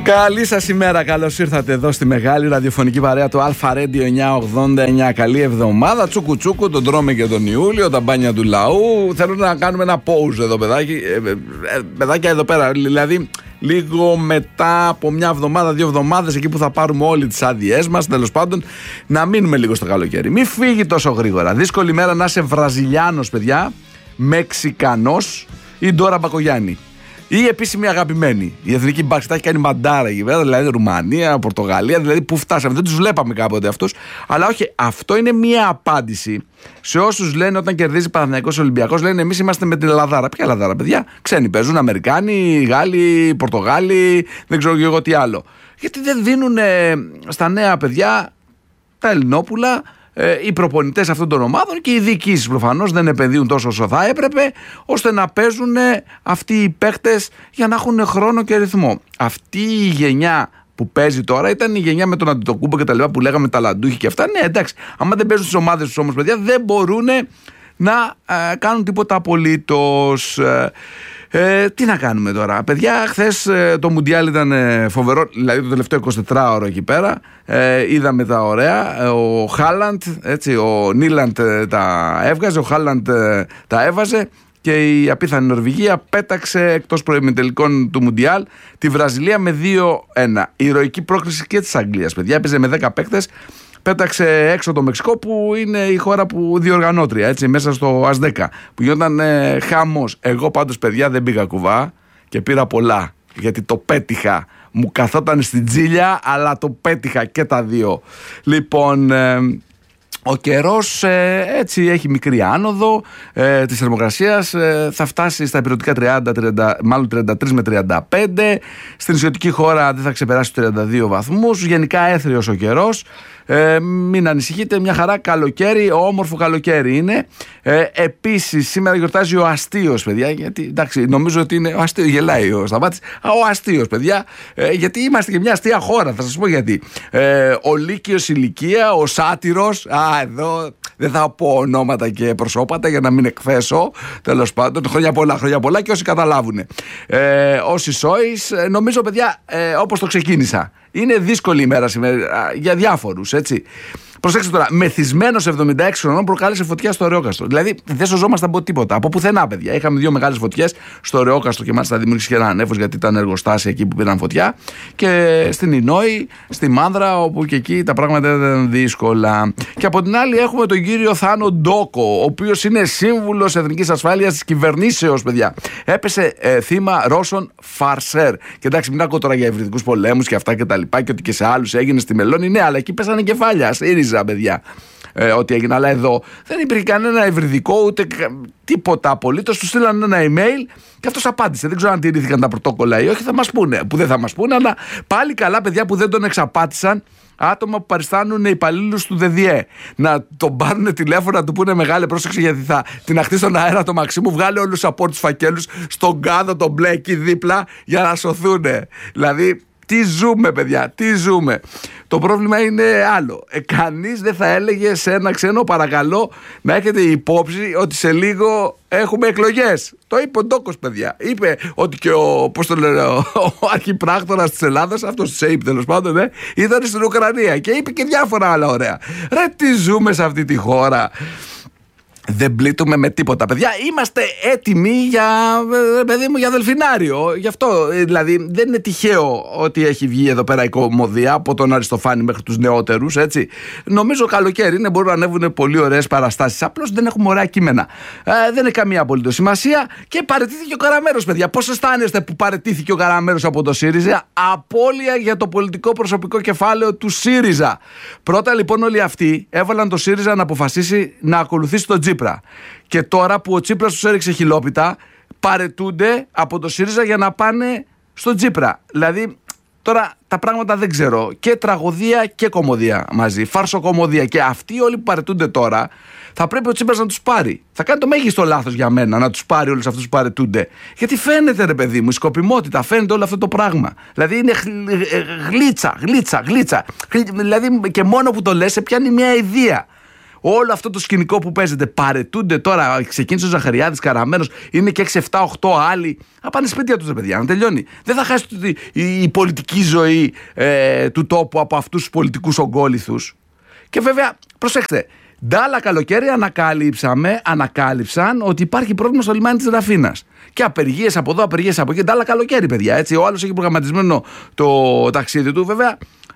Καλή σας ημέρα, καλώς ήρθατε εδώ στη μεγάλη ραδιοφωνική παρέα του Αλφα Radio 989. Καλή εβδομάδα, τσούκου τσούκου, τον τρώμε και τον Ιούλιο, τα μπάνια του λαού. Θέλω να κάνουμε ένα pause εδώ, παιδάκια εδώ πέρα. Δηλαδή, λίγο μετά από μια εβδομάδα, 2 εβδομάδες, εκεί που θα πάρουμε όλοι τις άδειές μας, τέλος πάντων, να μείνουμε λίγο στο καλοκαίρι. Μην φύγει τόσο γρήγορα. Δύσκολη μέρα να είσαι Βραζιλιάνος, παιδιά, Μεξικανός ή Ντόρα Μπακογιάννη. Ή επίσημη αγαπημένη. Η εθνική μπάξη τα έχει κάνει μαντάρα εκεί πέρα, δηλαδή Ρουμανία, Πορτογαλία, δηλαδή πού φτάσαμε. Δεν τους βλέπαμε κάποτε αυτούς. Αλλά όχι, αυτό είναι μία απάντηση σε όσους λένε όταν κερδίζει Παναθηναϊκός Ολυμπιακός, λένε εμείς είμαστε με την Ελλαδάρα. Ποια Ελλαδάρα, παιδιά? Ξένοι παίζουν, Αμερικάνοι, Γάλλοι, Πορτογάλοι, δεν ξέρω και εγώ τι άλλο. Γιατί δεν δίνουν στα νέα παιδιά, τα Ελληνόπουλα, οι προπονητές αυτών των ομάδων και οι διοικήσεις προφανώς δεν επενδύουν τόσο όσο θα έπρεπε, ώστε να παίζουν αυτοί οι παίχτες για να έχουν χρόνο και ρυθμό. Αυτή η γενιά που παίζει τώρα ήταν η γενιά με τον Αντιτοκούμπο και τα λοιπά που λέγαμε ταλαντούχοι και αυτά. Ναι, εντάξει, άμα δεν παίζουν στις ομάδες τους όμως, παιδιά, δεν μπορούν να κάνουν τίποτα απολύτως. Τι να κάνουμε τώρα, παιδιά? Χθες το Μουντιάλ ήταν φοβερό, δηλαδή το τελευταίο 24ωρο εκεί πέρα. Είδαμε τα ωραία. Ο Χάλαντ, έτσι, ο Νίλαντ τα έβγαζε, ο Χάλαντ τα έβαζε και η απίθανη Νορβηγία πέταξε εκτός προημιτελικών του Μουντιάλ τη Βραζιλία με 2-1. Η ηρωική πρόκριση και της Αγγλίας, παιδιά, έπαιζε με 10 παίκτες. Πέταξε έξω το Μεξικό, που είναι η χώρα που διοργανώτρια, έτσι, μέσα στο ΑΣ10, που γινόταν χαμός. Εγώ πάντως, παιδιά, δεν πήγα κουβά και πήρα πολλά, γιατί το πέτυχα. Μου καθόταν στην τζίλια, αλλά το πέτυχα και τα δύο. Λοιπόν, ο καιρός έτσι έχει μικρή άνοδο της θερμοκρασίας, θα φτάσει στα υπηρετικά 33 με 35. Στην νησιωτική χώρα δεν θα ξεπεράσει τους 32 βαθμούς. Γενικά έθριος ο καιρός. Μην ανησυχείτε, μια χαρά καλοκαίρι, όμορφο καλοκαίρι είναι. Επίσης σήμερα γιορτάζει ο Αστείος, παιδιά, γιατί εντάξει, νομίζω ότι είναι ο Αστείος, γελάει ο Σταμάτης. Ο Αστείος, παιδιά, γιατί είμαστε και μια αστεία χώρα, θα σας πω γιατί. Ο Λύκειος ηλικία, ο Σάτυρος, εδώ δεν θα πω ονόματα και προσώπατα για να μην εκθέσω, τέλος πάντων, χρόνια πολλά και όσοι καταλάβουν. Ο Σισόης, νομίζω, παιδιά, όπως το ξεκίνησα. Είναι δύσκολη ημέρα σήμερα για διάφορους, έτσι. Προσέξτε τώρα, μεθυσμένος 76 χρονών προκάλεσε φωτιά στο Ρεόκαστρο. Δηλαδή δεν σωζόμασταν από τίποτα. Από πουθενά, παιδιά. Είχαμε 2 μεγάλες φωτιές στο Ρεόκαστρο και μάλιστα δημιούργησε ένα ανέφος, γιατί ήταν εργοστάσια εκεί που πήραν φωτιά. Και στην Ινόη, στη Μάνδρα, όπου και εκεί τα πράγματα ήταν δύσκολα. Και από την άλλη έχουμε τον κύριο Θάνο Ντόκο, ο οποίος είναι σύμβουλος εθνικής ασφάλειας της κυβερνήσεως, παιδιά. Έπεσε θύμα Ρώσων φαρσέρ. Και εντάξει, μην ακούω τώρα για υβριδικούς πολέμους και αυτά και τα λοιπά, και ότι και σε άλλους έγινε στη Μελώνη. Ναι, αλλά εκεί πέσανε κεφάλια. Παιδιά, ό,τι έγινε, αλλά εδώ δεν υπήρχε κανένα υβριδικό ούτε τίποτα απολύτως. Του στείλαν ένα email και αυτός απάντησε. Δεν ξέρω αν τηρήθηκαν τα πρωτόκολλα ή όχι, θα μας πούνε. Που δεν θα μας πούνε, αλλά πάλι καλά, παιδιά, που δεν τον εξαπάτησαν άτομα που παριστάνουν υπαλλήλους του ΔΔΕ. Να τον πάρουν τηλέφωνο, να του πούνε μεγάλε πρόσεξε, γιατί θα την αχτεί στον αέρα το Μαξίμου, βγάλε όλους από τους φακέλους στον κάδο τον μπλε εκεί δίπλα για να σωθούν. Δηλαδή, τι ζούμε, παιδιά, τι ζούμε. Το πρόβλημα είναι άλλο. Κανείς δεν θα έλεγε σε ένα ξένο, παρακαλώ, να έχετε υπόψη ότι σε λίγο έχουμε εκλογές. Το είπε ο Ντόκος, παιδιά. Είπε ότι και ο αρχιπράκτορας της Ελλάδας, αυτός της ΑΕΠ τέλος πάντων, ήταν στην Ουκρανία και είπε και διάφορα άλλα ωραία. Ρε, τι ζούμε σε αυτή τη χώρα. Δεν πλήττουμε με τίποτα, παιδιά. Είμαστε έτοιμοι για δελφινάριο. Γι' αυτό, δηλαδή, δεν είναι τυχαίο ότι έχει βγει εδώ πέρα η κομμωδία από τον Αριστοφάνη μέχρι τους νεότερους, έτσι. Νομίζω καλοκαίρι είναι, μπορούν να ανέβουν πολύ ωραίες παραστάσεις. Απλώς δεν έχουμε ωραία κείμενα. Δεν έχει καμία απολύτως σημασία. Και παραιτήθηκε ο Καραμέρος, παιδιά. Πώς αισθάνεστε που παραιτήθηκε ο Καραμέρος από το ΣΥΡΙΖΑ? Απώλεια για το πολιτικό προσωπικό κεφάλαιο του ΣΥΡΙΖΑ. Πρώτα λοιπόν όλοι αυτοί έβαλαν το ΣΥΡΙΖΑ να αποφασίσει να ακολουθήσει τον Τσίπρα. Και τώρα που ο Τσίπρας τους έριξε χιλόπιτα, παρετούνται από το ΣΥΡΙΖΑ για να πάνε στον Τσίπρα. Δηλαδή, τώρα τα πράγματα δεν ξέρω. Και τραγωδία και κομμωδία μαζί. Φαρσοκομμωδία. Και αυτοί όλοι που παρετούνται τώρα, θα πρέπει ο Τσίπρας να τους πάρει. Θα κάνει το μέγιστο λάθος για μένα να τους πάρει όλους αυτούς που παρετούνται. Γιατί φαίνεται, ρε παιδί μου, η σκοπιμότητα, φαίνεται όλο αυτό το πράγμα. Δηλαδή είναι γλίτσα. Δηλαδή και μόνο που το λες, σε πιάνει μια ιδέα. όλο αυτό το σκηνικό που παίζεται. Παρετούνται τώρα, ξεκίνησε ο Ζαχαριάδης Καραμένος, είναι και 6, 7, 8 άλλοι. Να πάνε σπίτια τους, παιδιά, να τελειώνει. Δεν θα χάσει η πολιτική ζωή του τόπου από αυτούς τους πολιτικούς ογκόληθους. Και βέβαια, προσέξτε, ντάλα καλοκαίρι ανακάλυψαν ότι υπάρχει πρόβλημα στο λιμάνι της Ραφίνας. Και απεργίες από εδώ, απεργίες από εκεί. Ντάλα καλοκαίρι, παιδιά. Έτσι. Ο άλλος έχει προγραμματισμένο το ταξίδι του, βέβαια.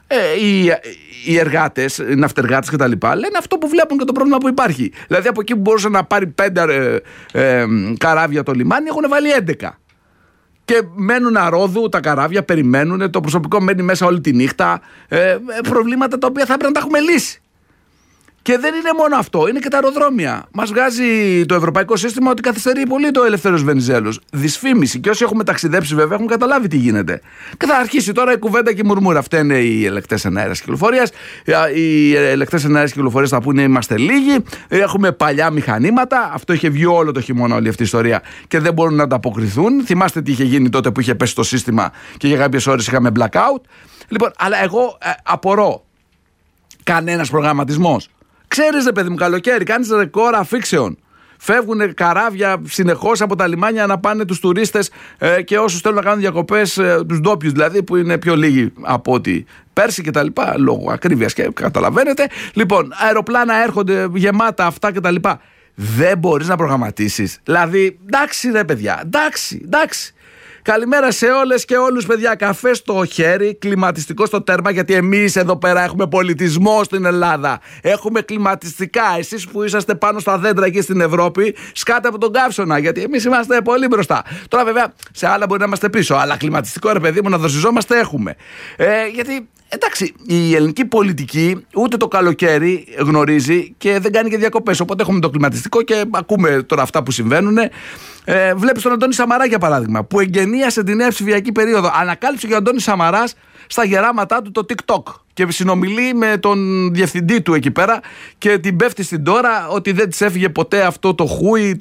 Οι εργάτες, οι ναυτεργάτες κτλ. Λένε αυτό που βλέπουν και το πρόβλημα που υπάρχει. Δηλαδή από εκεί που μπορούσε να πάρει 5 καράβια το λιμάνι, έχουν βάλει 11. Και μένουν αρόδου τα καράβια, περιμένουν, το προσωπικό μένει μέσα όλη τη νύχτα. Προβλήματα τα οποία θα πρέπει να τα έχουμε λύσει. Και δεν είναι μόνο αυτό, είναι και τα αεροδρόμια. Μας βγάζει το ευρωπαϊκό σύστημα ότι καθυστερεί πολύ το Ελευθέριος Βενιζέλος. Δυσφήμιση. Και όσοι έχουμε ταξιδέψει, βέβαια, έχουν καταλάβει τι γίνεται. Και θα αρχίσει τώρα η κουβέντα και η μουρμούρα. Φταίνε οι ελεκτές εναέρειας κυκλοφορίας. Οι ελεκτές εναέρειας κυκλοφορίας θα πούνε είμαστε λίγοι. Έχουμε παλιά μηχανήματα. Αυτό είχε βγει όλο το χειμώνα όλη αυτή η ιστορία και δεν μπορούν να ανταποκριθούν. Θυμάστε τι είχε γίνει τότε που είχε πέσει το σύστημα και για κάποιες ώρες είχαμε blackout. Λοιπόν, αλλά εγώ απορώ. Κανένας προγραμματισμός. Ξέρεις, ρε παιδί μου, καλοκαίρι, κάνεις ρεκόρ αφήξεων. Φεύγουν καράβια συνεχώς από τα λιμάνια να πάνε τους τουρίστες και όσους θέλουν να κάνουν διακοπές, τους ντόπιους δηλαδή, που είναι πιο λίγοι από ό,τι πέρσι και τα λοιπά, λόγω ακρίβειας και καταλαβαίνετε. Λοιπόν, αεροπλάνα έρχονται γεμάτα αυτά και τα λοιπά. Δεν μπορείς να προγραμματίσεις. Δηλαδή, εντάξει ρε παιδιά, εντάξει. Καλημέρα σε όλες και όλους, παιδιά. Καφέ στο χέρι, κλιματιστικό στο τέρμα, γιατί εμείς εδώ πέρα έχουμε πολιτισμό στην Ελλάδα. Έχουμε κλιματιστικά. Εσείς που είσαστε πάνω στα δέντρα εκεί στην Ευρώπη, σκάτε από τον καύσωνα, γιατί εμείς είμαστε πολύ μπροστά. Τώρα, βέβαια, σε άλλα μπορεί να είμαστε πίσω, αλλά κλιματιστικό, ρε παιδί μου, να δοσιζόμαστε έχουμε. Γιατί, εντάξει, η ελληνική πολιτική ούτε το καλοκαίρι γνωρίζει και δεν κάνει και διακοπές. Οπότε έχουμε το κλιματιστικό και ακούμε τώρα αυτά που συμβαίνουν. Βλέπεις τον Αντώνη Σαμαρά, για παράδειγμα, που εγγενίασε τη νέα ψηφιακή περίοδο. Ανακάλυψε και ο Αντώνης Σαμαράς στα γεράματά του το TikTok και συνομιλεί με τον διευθυντή του εκεί πέρα και την πέφτει στην τώρα ότι δεν της έφυγε ποτέ αυτό το χούι,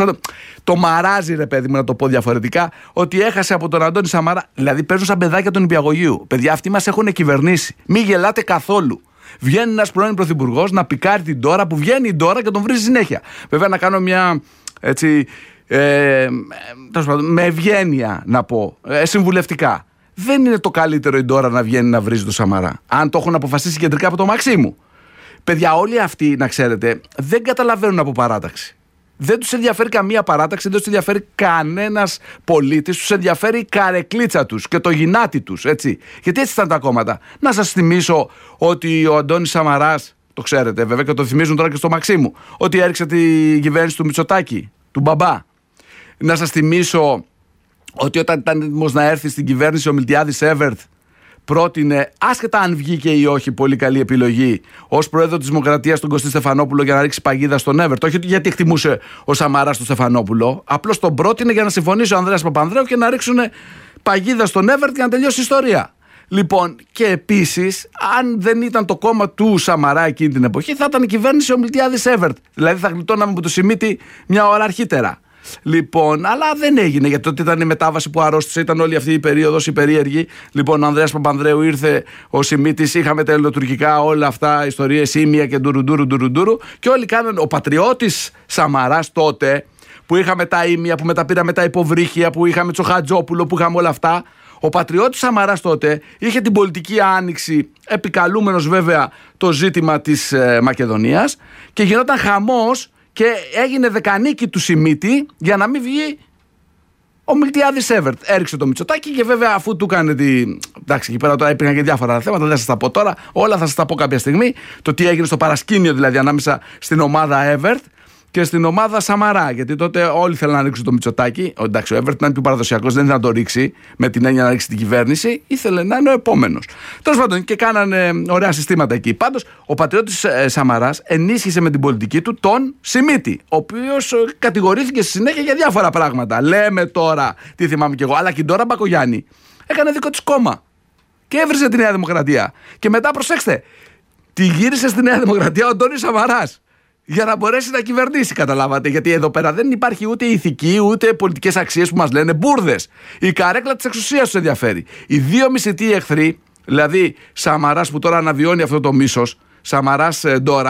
το μαράζι, ρε παιδί μου, να το πω διαφορετικά, ότι έχασε από τον Αντώνη Σαμαρά. Δηλαδή παίζουν σαν παιδάκια των Νηπιαγωγείου. Παιδιά, αυτοί μας έχουν κυβερνήσει. Μην γελάτε καθόλου. Βγαίνει ένας πρώην πρωθυπουργός να πικάρει την τώρα, που βγαίνει η τώρα και τον βρίζει συνέχεια. Βέβαια, να κάνω μια έτσι. Με ευγένεια να πω, συμβουλευτικά. Δεν είναι το καλύτερο η Ντόρα να βγαίνει να βρίζει το Σαμαρά. Αν το έχουν αποφασίσει κεντρικά από το Μαξίμου. Παιδιά, όλοι αυτοί, να ξέρετε, δεν καταλαβαίνουν από παράταξη. Δεν τους ενδιαφέρει καμία παράταξη, δεν τους ενδιαφέρει κανένας πολίτης, τους ενδιαφέρει η καρεκλίτσα τους και το γυνάτι τους, έτσι. Γιατί έτσι ήταν τα κόμματα. Να σας θυμίσω ότι ο Αντώνης Σαμαράς, το ξέρετε βέβαια και το θυμίζουν τώρα και στο Μαξίμου, ότι έριξε την κυβέρνηση του Μητσοτάκη, του μπαμπά. Να σας θυμίσω ότι όταν ήταν έτοιμος να έρθει στην κυβέρνηση ο Μιλτιάδης Έβερτ, πρότεινε, άσχετα αν βγήκε ή όχι, πολύ καλή επιλογή, ως πρόεδρο της Δημοκρατίας τον Κωστή Στεφανόπουλο για να ρίξει παγίδα στον Έβερτ. Όχι γιατί εκτιμούσε ο Σαμαράς τον Στεφανόπουλο, απλώς τον πρότεινε για να συμφωνήσει ο Ανδρέας Παπανδρέου και να ρίξουν παγίδα στον Έβερτ για να τελειώσει η ιστορία. Λοιπόν, και επίσης, αν δεν ήταν το κόμμα του Σαμαρά εκείνη την εποχή, θα ήταν η κυβέρνηση ο Μιλτιάδης Έβερτ. Δηλαδή θα γλιτώναμε από το Σιμίτη μια ώρα αρχίτερα. Λοιπόν, αλλά δεν έγινε, γιατί τότε ήταν η μετάβαση που αρρώστησε, ήταν όλη αυτή η περίοδος η περίεργη. Λοιπόν, ο Ανδρέας Παπανδρέου ήρθε, ο Σιμίτης, είχαμε τα ελληνοτουρκικά όλα αυτά, ιστορίες ήμια και ντουρουντούρου. Και όλοι κάνανε. Ο πατριώτης Σαμαράς τότε, που είχαμε τα ήμια, που μετά πήραμε τα υποβρύχια, που είχαμε Τσοχατζόπουλο, που είχαμε όλα αυτά. Ο πατριώτης Σαμαράς τότε είχε την πολιτική άνοιξη, επικαλούμενος βέβαια το ζήτημα της Μακεδονίας, και γινόταν χαμός. Και έγινε δεκανίκη του Σιμίτη για να μην βγει ο Μιλτιάδης Έβερτ. Έριξε το Μητσοτάκη και βέβαια αφού του έκανε εντάξει, εκεί πέρα τώρα υπήρχαν και διάφορα θέματα, δεν θα σας τα πω τώρα. Όλα θα σας τα πω κάποια στιγμή. Το τι έγινε στο παρασκήνιο δηλαδή ανάμεσα στην ομάδα Έβερτ και στην ομάδα Σαμαρά. Γιατί τότε όλοι θέλαν να ρίξουν το Μητσοτάκη. Εντάξει, ο Έβερτ ήταν πιο παραδοσιακός, δεν ήθελε να το ρίξει με την έννοια να ρίξει την κυβέρνηση, ήθελε να είναι ο επόμενος. Τέλος πάντων, και κάνανε ωραία συστήματα εκεί. Πάντως, ο πατριώτης Σαμαράς ενίσχυσε με την πολιτική του τον Σιμίτη, ο οποίος κατηγορήθηκε στη συνέχεια για διάφορα πράγματα. Λέμε τώρα, τι θυμάμαι κι εγώ, αλλά και τώρα Μπακογιάννη έκανε δικό της κόμμα και έβρισε τη Νέα Δημοκρατία. Και μετά, προσέξτε, τη γύρισε στη Νέα Δημοκρατία ο Αντώνης Σαμαράς. Για να μπορέσει να κυβερνήσει, καταλάβατε. Γιατί εδώ πέρα δεν υπάρχει ούτε ηθική, ούτε πολιτικές αξίες που μας λένε μπουρδες. Η καρέκλα της εξουσίας τους ενδιαφέρει. Οι δύο μισητοί εχθροί, δηλαδή Σαμαράς που τώρα αναβιώνει αυτό το μίσος, Σαμαράς Ντόρα,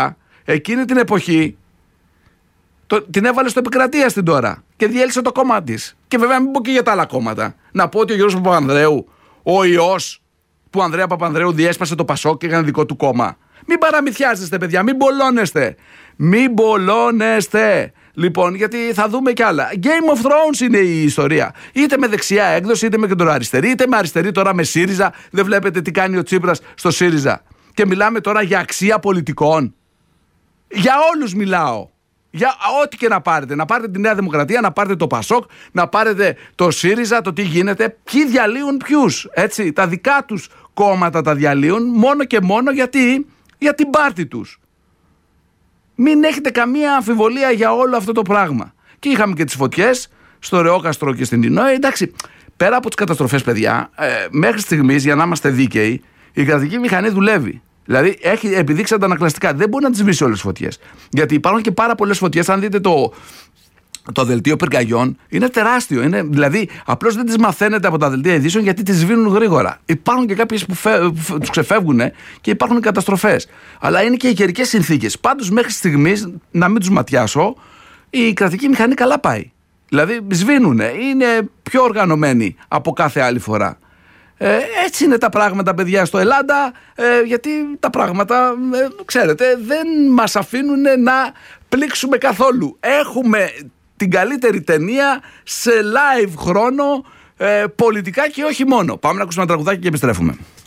εκείνη την εποχή την έβαλε στο Επικρατεία στην τώρα και διέλυσε το κόμμα της. Και βέβαια μην πω και για τα άλλα κόμματα. Να πω ότι ο Γιώργος Παπανδρέου, ο ιός του Ανδρέα Παπανδρέου, διέσπασε το Πασόκ και έκανε δικό του κόμμα. Μην παραμυθιάζεστε, παιδιά, μην μπολώνεστε. Μην μπολώνεστε. Λοιπόν, γιατί θα δούμε κι άλλα. Game of Thrones είναι η ιστορία. Είτε με δεξιά έκδοση, είτε με κεντροαριστερή, είτε με αριστερή τώρα με ΣΥΡΙΖΑ. Δεν βλέπετε τι κάνει ο Τσίπρας στο ΣΥΡΙΖΑ. Και μιλάμε τώρα για αξία πολιτικών. Για όλους μιλάω. Για ό,τι και να πάρετε. Να πάρετε τη Νέα Δημοκρατία, να πάρετε το Πασόκ, να πάρετε το ΣΥΡΙΖΑ, το τι γίνεται. Ποιοι διαλύουν ποιους. Έτσι, τα δικά τους κόμματα τα διαλύουν μόνο και μόνο για την πάρτη τους. Μην έχετε καμία αμφιβολία για όλο αυτό το πράγμα. Και είχαμε και τις φωτιές στο Ρεόκαστρο και στην Ινόη. Εντάξει, πέρα από τις καταστροφές, παιδιά, μέχρι στιγμής, για να είμαστε δίκαιοι, η κρατική μηχανή δουλεύει. Δηλαδή έχει επιδείξει αντανακλαστικά. Δεν μπορεί να τις σβήσει όλες τις φωτιές. Γιατί υπάρχουν και πάρα πολλές φωτιές. Αν δείτε το δελτίο πυρκαγιών, είναι τεράστιο. Δηλαδή, απλώς δεν τις μαθαίνετε από τα δελτία ειδήσεων γιατί τις σβήνουν γρήγορα. Υπάρχουν και κάποιες που τους ξεφεύγουν και υπάρχουν καταστροφές. Αλλά είναι και οι καιρικές συνθήκες. Πάντως, μέχρι στιγμής, να μην τους ματιάσω, η κρατική μηχανή καλά πάει. Δηλαδή, σβήνουν. Είναι πιο οργανωμένοι από κάθε άλλη φορά. Έτσι είναι τα πράγματα, παιδιά, στο Ελλάδα, γιατί τα πράγματα, ξέρετε, δεν μας αφήνουν να πλήξουμε καθόλου. Έχουμε την καλύτερη ταινία σε live χρόνο, πολιτικά και όχι μόνο. Πάμε να ακούσουμε ένα τραγουδάκι και επιστρέφουμε.